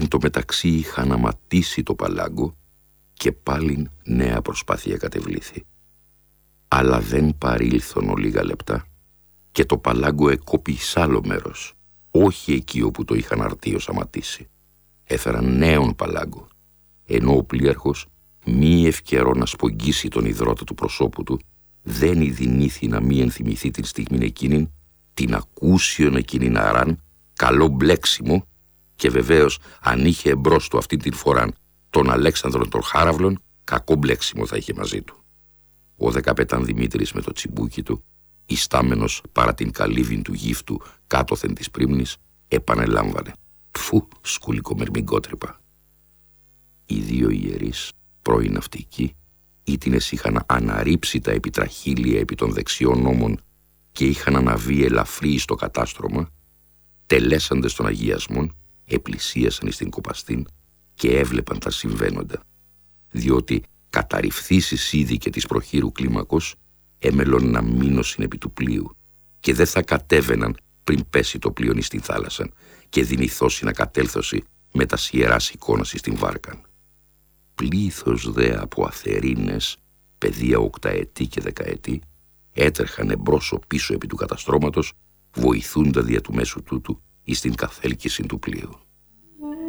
Εν τω μεταξύ είχαν αματίσει το παλάγκο και πάλιν νέα προσπάθεια κατεβλήθη. Αλλά δεν παρήλθον λίγα λεπτά και το παλάγκο εκόπη σ' άλλο μέρος, όχι εκεί όπου το είχαν αρτίως αματίσει. Έφεραν νέον παλάγκο, ενώ ο πλοίαρχος, μη ευκαιρό να σπογγίσει τον ιδρώτα του προσώπου του, δεν ειδηνήθη να μη ενθυμηθεί την στιγμή εκείνην, την ακούσιον εκείνην αράν, καλό μπλέξιμο, και βεβαίως αν είχε εμπρός του αυτήν την φοράν τον Αλέξανδρον των Χάραυλων, κακό μπλέξιμο θα είχε μαζί του. Ο δεκαπετάν Δημήτρης με το τσιμπούκι του, ιστάμενος παρά την καλύβιν του γύφτου κάτωθεν της πρίμνης, επανελάμβανε. Φου, σκουλικό μερμηγκότρυπα. Οι δύο ιερείς, πρώην ναυτικοί, ήτινες είχαν αναρρίψει τα επιτραχύλια επί των δεξιών ώμων και είχαν αναβεί ελαφρύ στο κατάστρωμα, τελέσαντες των αγιασμών, επλησίασαν εις την κοπαστήν και έβλεπαν τα συμβαίνοντα, διότι καταρριφθήσεις ήδη και της προχείρου κλίμακος έμελον να μείνωσιν επί του πλοίου και δεν θα κατέβαιναν πριν πέσει το πλοίο εις την θάλασσαν και δυνηθώσει να κατέλθωση με τα ιεράς εικόνας εις την βάρκαν. Πλήθος δε από αθερίνες, παιδεία 8 και 10, έτρεχαν εμπρός πίσω επί του καταστρώματος, βοηθούντα δια του μέσου τούτου εις την καθέλκυση του πλοίου.